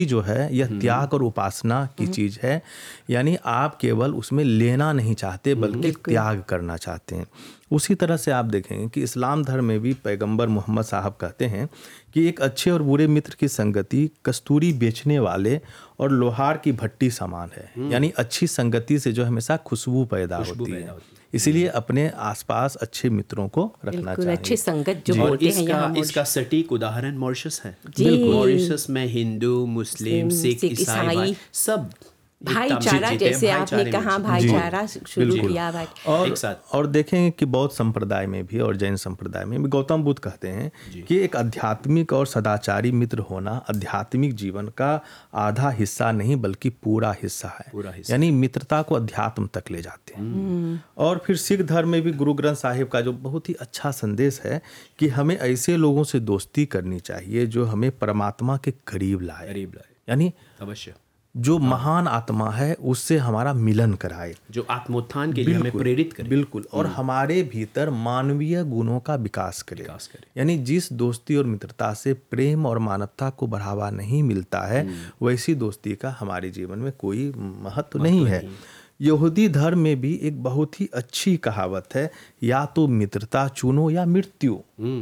जो है यह त्याग और उपासना की चीज़ है। यानी आप केवल उसमें लेना नहीं चाहते बल्कि त्याग करना चाहते हैं। उसी तरह से आप देखेंगे कि इस्लाम धर्म में भी पैगंबर मोहम्मद साहब कहते हैं कि एक अच्छे और बुरे मित्र की संगति कस्तूरी बेचने वाले और लोहार की भट्टी समान है। यानी अच्छी संगति से जो हमेशा खुशबू पैदा होती है। इसीलिए अपने आसपास अच्छे मित्रों को रखना चाहिए। अच्छी संगत जो और बोलते हैं यहाँ इसका सटीक उदाहरण मॉरिशस है। बिल्कुल। मॉरिशस में हिंदू, मुस्लिम, सिख, ईसाई सब भाईचारा, जैसे आपने कहा भाईचारा शुरू किया भाई। और देखेंगे कि बौद्ध संप्रदाय में भी और जैन संप्रदाय में भी गौतम बुद्ध कहते हैं कि एक आध्यात्मिक और सदाचारी मित्र होना आध्यात्मिक जीवन का आधा हिस्सा नहीं बल्कि पूरा हिस्सा है। यानी मित्रता को अध्यात्म तक ले जाते हैं। और फिर सिख धर्म में भी गुरु ग्रंथ साहिब का जो बहुत ही अच्छा संदेश है कि हमें ऐसे लोगों से दोस्ती करनी चाहिए जो हमें परमात्मा के करीब लाए। यानी अवश्य जो महान आत्मा है उससे हमारा मिलन कराए, जो आत्मोत्थान के लिए हमें प्रेरित करे। बिल्कुल। और हमारे भीतर मानवीय गुणों का विकास करे। यानी जिस दोस्ती और मित्रता से प्रेम और मानवता को बढ़ावा नहीं मिलता है वैसी दोस्ती का हमारे जीवन में कोई महत्व नहीं है। यहूदी धर्म में भी एक बहुत ही अच्छी कहावत है, या तो मित्रता चुनो या मृत्यु।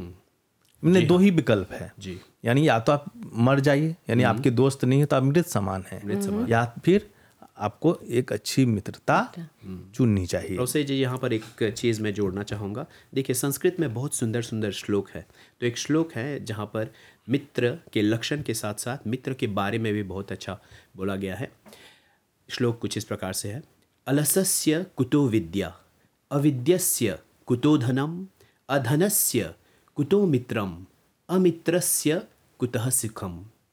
इनमें दो ही विकल्प है जी। यानी या तो आप मर जाइए, यानी आपके दोस्त नहीं है तो आप मृत समान हैं, या फिर आपको एक अच्छी मित्रता चुननी चाहिए। प्रोफेसर जी, यहाँ पर एक चीज़ मैं जोड़ना चाहूँगा। देखिए, संस्कृत में बहुत सुंदर सुंदर श्लोक है। तो एक श्लोक है जहाँ पर मित्र के लक्षण के साथ साथ मित्र के बारे में भी बहुत अच्छा बोला गया है। श्लोक कुछ इस प्रकार से है। अलसस्य कुतो विद्या, अविद्यस्य कुतो धनम, अधनस्य कुतो मित्रम, अमित्रस्य कुतः सुखम।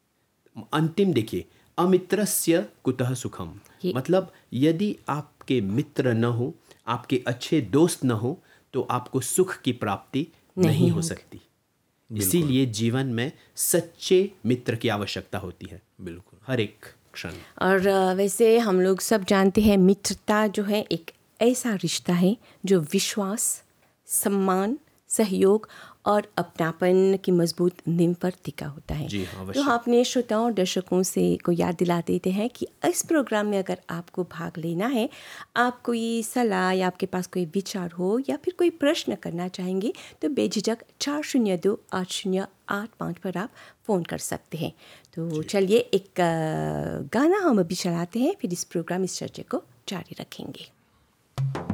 अंतिम देखिए, अमित्रस्य कुतः सुखम, मतलब यदि आपके मित्र न हो, आपके अच्छे दोस्त न हो तो आपको सुख की प्राप्ति नहीं हो सकती। इसीलिए जीवन में सच्चे मित्र की आवश्यकता होती है। बिल्कुल, हर एक क्षण। और वैसे हम लोग सब जानते हैं मित्रता जो है एक ऐसा रिश्ता है जो विश्वास, सम्मान, सहयोग और अपनापन की मजबूत नींव पर टिका होता है। तो हम अपने श्रोताओं और दर्शकों से को याद दिला देते हैं कि इस प्रोग्राम में अगर आपको भाग लेना है, आप कोई सलाह या आपके पास कोई विचार हो या फिर कोई प्रश्न करना चाहेंगे तो बेझिझक 402-80-805 पर आप फ़ोन कर सकते हैं। तो चलिए एक गाना हम अभी चलाते हैं, फिर इस चर्चा को जारी रखेंगे।